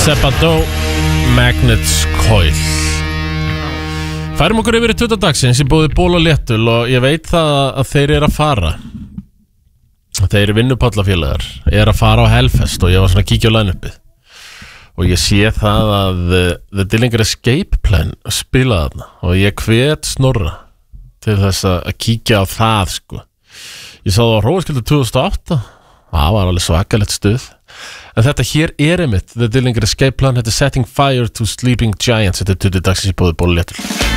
Sebadoh, Magnets Coil. Færum okkur yfir í 20 dagsins í bóði Ból og Léttul og ég veit það að þeir eru að fara. Þeir eru vinnupallafélagar, eru að fara á Hellfest og ég var svona að kíkja á line-upið. Og ég sé það að The Dillinger Escape Plan spila þarna og ég hvet Snorra til þess að kíkja á það sko. Ég sá það á Hróaskildu 2008, það var alveg svakalegt stuð. En þetta hér einmitt The Dillinger Escape Plan, þetta Setting Fire to Sleeping Giants, þetta 20 dagsins í bóði Ból og Léttul.